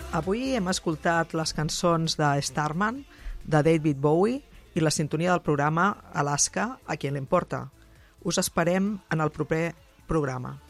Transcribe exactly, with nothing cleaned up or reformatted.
Avui hem escoltat les cançons de Starman, de David Bowie i la sintonia del programa Alaska, a qui l'importa. Us esperem en el proper programa.